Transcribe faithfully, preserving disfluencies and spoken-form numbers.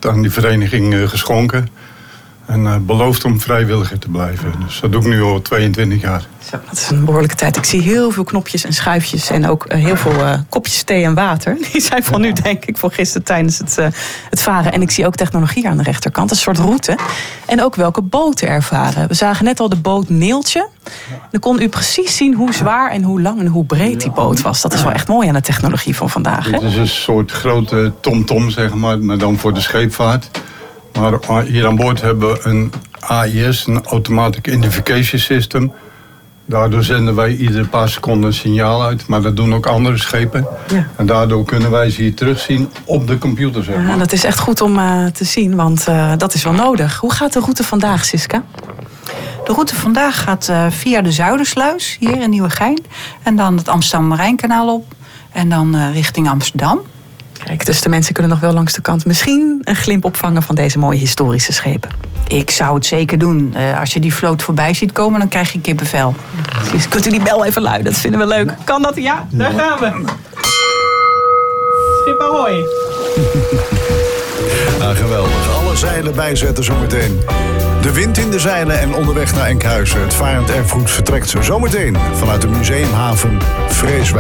aan die vereniging uh, geschonken. En uh, beloofd om vrijwilliger te blijven. Dus dat doe ik nu al tweeëntwintig jaar. Zo, dat is een behoorlijke tijd. Ik zie heel veel knopjes en schuifjes en ook uh, heel veel uh, kopjes thee en water. Die zijn van nu, denk ik, voor gisteren tijdens het, uh, het varen. En ik zie ook technologie aan de rechterkant, een soort route. En ook welke boten er varen. We zagen net al de boot Neeltje. Dan kon u precies zien hoe zwaar en hoe lang en hoe breed die boot was. Dat is wel echt mooi aan de technologie van vandaag. Hè? Dit is een soort grote tomtom, zeg maar, maar dan voor de scheepvaart. Maar hier aan boord hebben we een A I S, een Automatic Identification System. Daardoor zenden wij iedere paar seconden een signaal uit. Maar dat doen ook andere schepen. Ja. En daardoor kunnen wij ze hier terugzien op de computer, zeg maar. Ja, dat is echt goed om uh, te zien, want uh, dat is wel nodig. Hoe gaat de route vandaag, Siska? De route vandaag gaat uh, via de Zuidersluis, hier in Nieuwegein. En dan het Amsterdam-Marijnkanaal op. En dan uh, richting Amsterdam. Kijk, dus de mensen kunnen nog wel langs de kant misschien een glimp opvangen van deze mooie historische schepen. Ik zou het zeker doen. Uh, als je die vloot voorbij ziet komen, dan krijg je kippenvel. Precies. Kunt u die bel even luiden? Dat vinden we leuk. Kan dat? Ja, daar gaan we. Schip ahoy. Ah, geweldig. Alle zeilen bijzetten zometeen. De wind in de zeilen en onderweg naar Enkhuizen. Het varend erfgoed vertrekt zometeen vanuit de museumhaven Vreeswijk.